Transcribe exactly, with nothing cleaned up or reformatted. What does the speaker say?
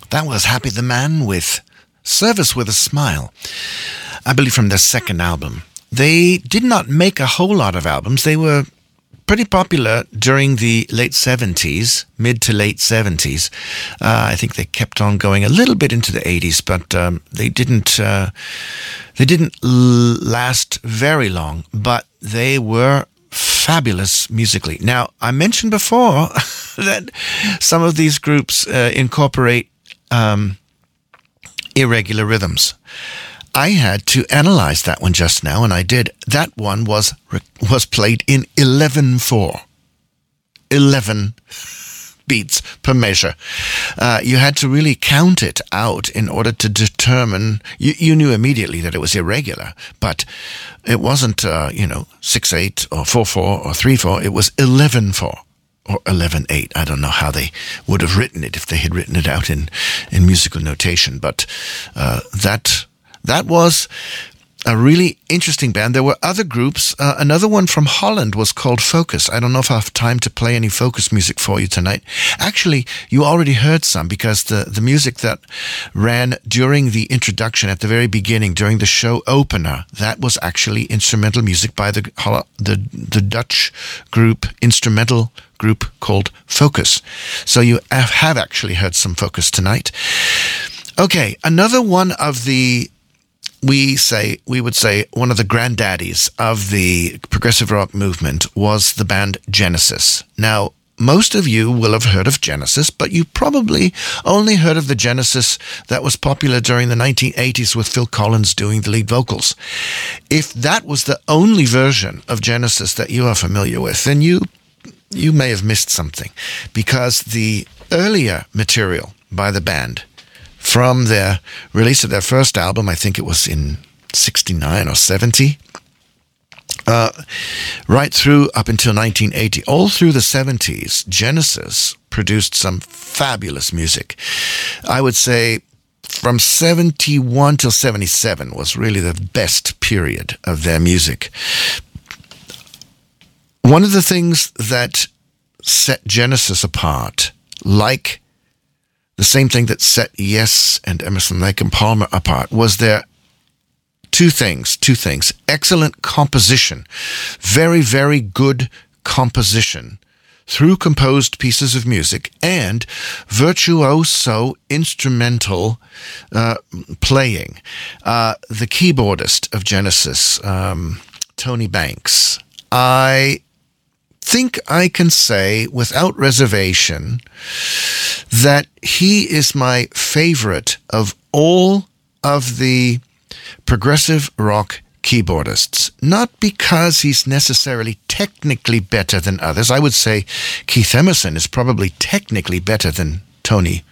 That was Happy the Man with Service with a Smile, I believe from their second album. They did not make a whole lot of albums. They were pretty popular during the late seventies, mid to late seventies. Uh, I think they kept on going a little bit into the eighties, but um, they didn't uh, they didn't l- last very long, but they were fabulous musically. Now, I mentioned before that some of these groups uh, incorporate um, irregular rhythms. I had to analyze that one just now, and I did. That one was was played in eleven four. eleven beats per measure. Uh, you had to really count it out in order to determine. You, you knew immediately that it was irregular, but it wasn't, uh, you know, six eight or four four or three four. It was eleven four. Or eleven eight. I don't know how they would have written it if they had written it out in, in musical notation, but uh, that... That was a really interesting band. There were other groups. Uh, another one from Holland was called Focus. I don't know if I have time to play any Focus music for you tonight. Actually, you already heard some because the, the music that ran during the introduction at the very beginning, during the show opener, that was actually instrumental music by the the, the Dutch group, instrumental group called Focus. So you have actually heard some Focus tonight. Okay, another one of the We say we would say one of the granddaddies of the progressive rock movement was the band Genesis. Now, most of you will have heard of Genesis, but you probably only heard of the Genesis that was popular during the nineteen eighties with Phil Collins doing the lead vocals. If that was the only version of Genesis that you are familiar with, then you you may have missed something, because the earlier material by the band, from their release of their first album, I think it was in sixty-nine or seventy, uh, right through up until nineteen eighty, all through the seventies, Genesis produced some fabulous music. I would say from seventy-one till seventy-seven was really the best period of their music. One of the things that set Genesis apart, like the same thing that set Yes and Emerson, Lake and Palmer apart, was their two things, two things. Excellent composition, very, very good composition through composed pieces of music, and virtuoso instrumental uh, playing. Uh, the keyboardist of Genesis, um, Tony Banks, I think I can say without reservation that he is my favorite of all of the progressive rock keyboardists. Not because he's necessarily technically better than others. I would say Keith Emerson is probably technically better than Tony